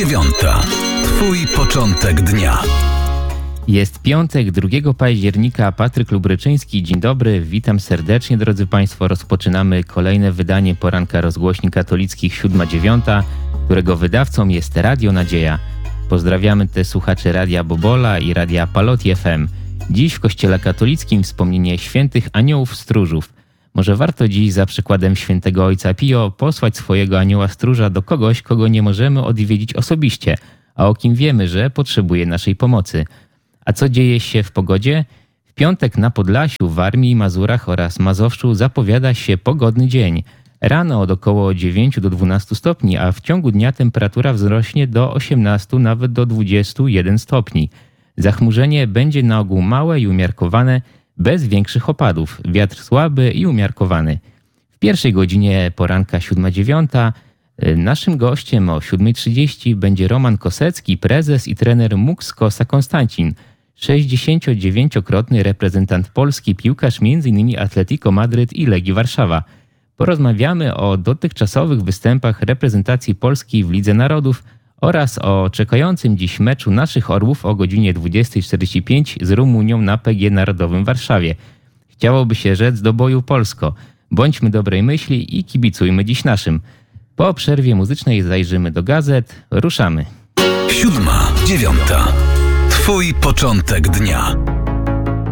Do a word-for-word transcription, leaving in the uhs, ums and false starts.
dziewiąta. Twój początek dnia. Jest piątek, drugiego października. Patryk Lubryczyński. Dzień dobry, witam serdecznie, drodzy Państwo. Rozpoczynamy kolejne wydanie poranka rozgłośni katolickich siódma dziewiąta, którego wydawcą jest Radio Nadzieja. Pozdrawiamy te słuchaczy Radia Bobola i Radia Paloti F M. Dziś w Kościele Katolickim wspomnienie świętych aniołów stróżów. Może warto dziś za przykładem świętego ojca Pio posłać swojego anioła stróża do kogoś, kogo nie możemy odwiedzić osobiście, a o kim wiemy, że potrzebuje naszej pomocy. A co dzieje się w pogodzie? W piątek na Podlasiu, Warmii i Mazurach oraz Mazowszu zapowiada się pogodny dzień. Rano od około dziewięć do dwunastu stopni, a w ciągu dnia temperatura wzrośnie do osiemnastu, nawet do dwudziestu jeden stopni. Zachmurzenie będzie na ogół małe i umiarkowane, bez większych opadów. Wiatr słaby i umiarkowany. W pierwszej godzinie poranka siódma dziewiąta naszym gościem o siódma trzydzieści będzie Roman Kosecki, prezes i trener Muks Kosa Konstancin, sześćdziesięciodziewięciokrotny reprezentant Polski, piłkarz między innymi Atletico Madryt i Legii Warszawa. Porozmawiamy o dotychczasowych występach reprezentacji Polski w Lidze Narodów oraz o czekającym dziś meczu naszych Orłów o godzinie dwudziesta czterdzieści pięć z Rumunią na P G Narodowym w Warszawie. Chciałoby się rzec do boju Polsko. Bądźmy dobrej myśli i kibicujmy dziś naszym. Po przerwie muzycznej zajrzymy do gazet. Ruszamy. Siódma dziewiąta. Twój początek dnia.